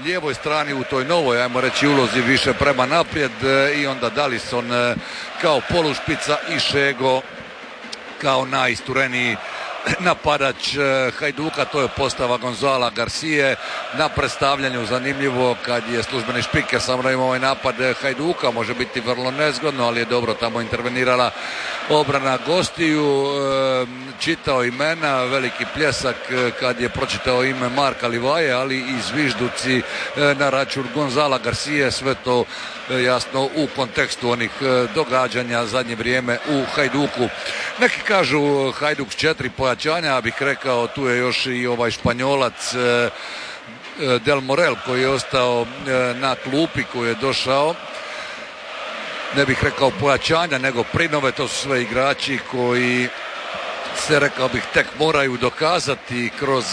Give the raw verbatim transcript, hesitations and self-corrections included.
lijevoj strani u toj novoj, ajmo reći, ulozi više prema naprijed i onda Dallison kao polušpica i Šego kao najistureniji napadač Hajduka. To je postava Gonzala Garcije na predstavljanju. Zanimljivo kad je službeni špiker samo imao ovaj napad Hajduka, može biti vrlo nezgodno, ali je dobro tamo intervenirala obrana gostiju. Čitao imena, veliki pljesak kad je pročitao ime Marka Livaje, ali i zvižduci na račun Gonzala Garcije, sve to jasno u kontekstu onih događanja zadnje vrijeme u Hajduku. Neki kažu Hajduk s četiri pojačanja, ja bih rekao tu je još i ovaj Španjolac Del Morel koji je ostao na klupi, koji je došao, ne bih rekao pojačanja nego prinove, to su sve igrači koji se, rekao bih, tek moraju dokazati kroz